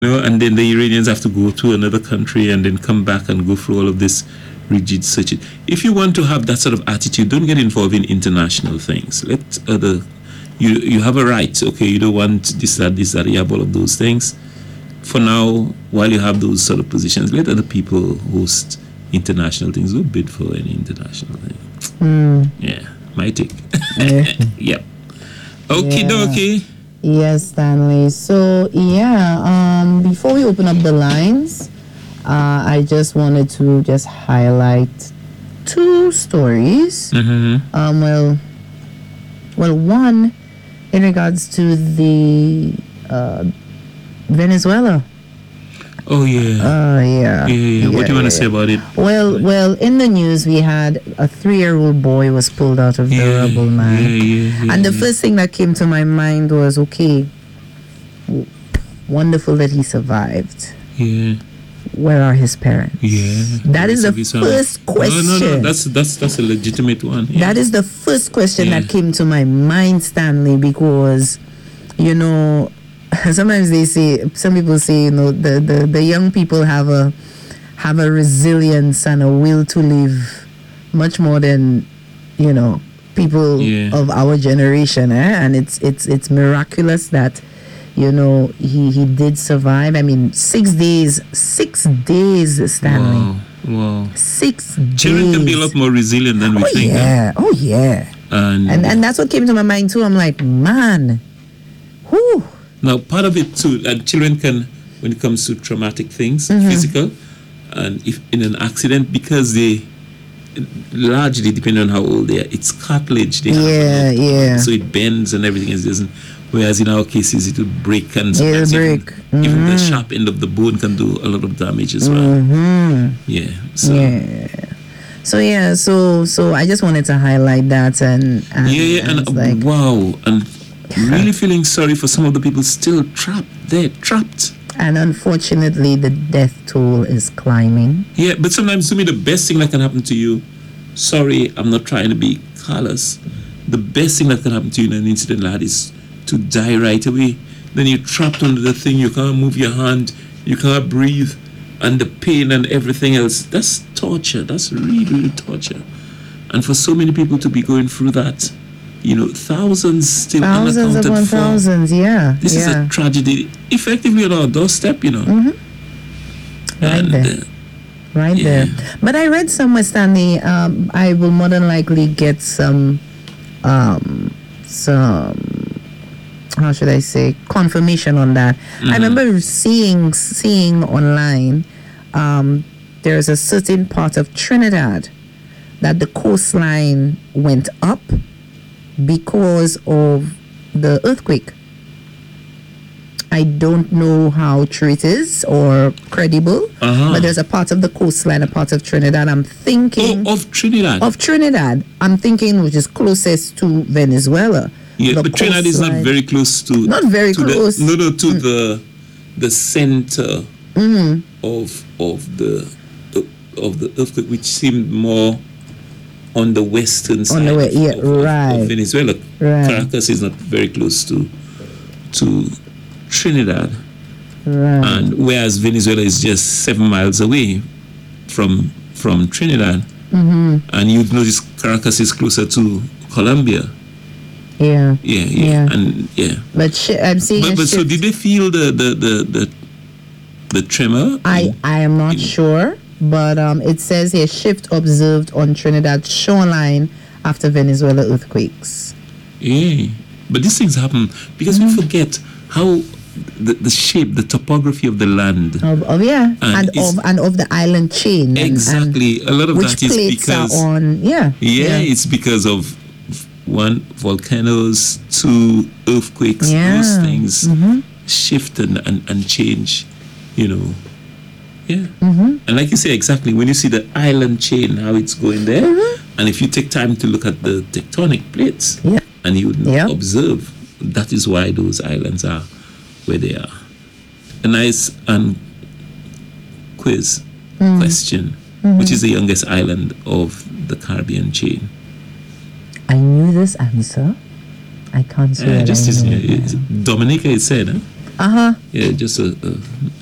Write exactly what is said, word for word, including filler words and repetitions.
know, and then the Iranians have to go to another country and then come back and go through all of this rigid searching. If you want to have that sort of attitude, don't get involved in international things. Let other, you you have a right, okay, you don't want this, that, this, that, you have all of those things. For now, while you have those sort of positions, let other people host international things. Don't bid for any international thing. Mm. Yeah, my take. Yeah. Yep. Okie dokie. Yes, Stanley. So, yeah, um, before we open up the lines, uh, I just wanted to just highlight two stories. Mm-hmm. Um, well, well, one in regards to the uh, Venezuela. Oh yeah. Uh, yeah. Yeah, yeah. What yeah, do you want yeah, to say about it? Well, well, in the news we had a three-year-old boy was pulled out of the Yeah, rubble, man. yeah, yeah, yeah, and the yeah. first thing that came to my mind was, okay, w- wonderful that he survived. Yeah. Where are his parents? Yeah. That is the Visa. first question. No, no, no. That's that's that's a legitimate one. Yeah. That is the first question Yeah. that came to my mind, Stanley, because, you know, sometimes they say, some people say, you know, the, the, the young people have a have a resilience and a will to live much more than, you know, people Yeah. of our generation, eh? And it's it's it's miraculous that, you know, he he did survive. I mean, six days, six days, Stanley. Wow. Wow. Six Children days. can be a lot more resilient than we Oh think. huh? yeah, oh yeah. And, And and that's what came to my mind too. I'm like, man, whew. now part of it too, uh, children can, when it comes to traumatic things, Mm-hmm. physical, and if in an accident, because they largely depend on how old they are, it's cartilage. They Yeah, have, yeah. So it bends and everything is doesn't. Whereas in our cases, it would break and It'll sometimes even, break. even the Mhm. sharp end of the bone can do a lot of damage as well. Mm-hmm. Yeah. So Yeah. So yeah, so so I just wanted to highlight that and, and yeah, yeah, and, it's uh, like wow, and really feeling sorry for some of the people still trapped there, trapped. and unfortunately the death toll is climbing. Yeah, but sometimes to me the best thing that can happen to you, sorry, I'm not trying to be callous. The best thing that can happen to you in an incident like that is to die right away. Then you're trapped under the thing, you can't move your hand, you can't breathe, and the pain and everything else. That's torture. That's really, really torture. And for so many people to be going through that, you know, thousands still Thousands unaccounted upon for. thousands, yeah. This is yeah. a tragedy, effectively on our doorstep, you know. Mm-hmm. Right And, there. uh, Right yeah. there. But I read somewhere, Stanley, um, I will more than likely get some, um, some, how should I say, confirmation on that. I remember seeing seeing online, um, there's a certain part of Trinidad that the coastline went up because of the earthquake. I don't know how true it is or credible, Uh-huh. but there's a part of the coastline, a part of Trinidad. I'm thinking Oh, of Trinidad. of Trinidad. I'm thinking which is closest to Venezuela. yeah, The but Trinidad is not coastline- very close to. Not very to the- close. no, no, to the the center Mm-hmm. of of the of the earthquake, which seemed more on the western side the way- of, yeah, of- of- right. of Venezuela. Right. Caracas is not very close to to Trinidad, Right. and whereas Venezuela is just seven miles away from from Trinidad, Mm-hmm. and you'd notice Caracas is closer to Colombia. Yeah. Yeah, yeah, Yeah. and yeah. But shi I'm seeing But, a but so shift. did they feel the the the the, the tremor? I, I am not sure, but um, it says here shift observed on Trinidad shoreline after Venezuela earthquakes. Yeah, but these things happen because we forget how the, the shape, the topography of the land. Of, of yeah, And and, it's- of and of the island chain. and- Exactly, a lot of And which that is plates because are on? Yeah. yeah, it's because of one volcanoes, two earthquakes. Yeah. Those things Mm-hmm. shift and, and and change. You know, yeah. Mm-hmm. And like you say, exactly, when you see the island chain, how it's going there, Mm-hmm. and if you take time to look at the tectonic plates, Yeah. and you would Yeah. observe, that is why those islands are where they are. A nice and quiz Mm. question, Mm-hmm. which is the youngest island of the Caribbean chain? I knew this answer. I can't say Uh, that just I is, know uh, it it's- now. Dominica, it said, huh? Uh huh. Yeah, just a, a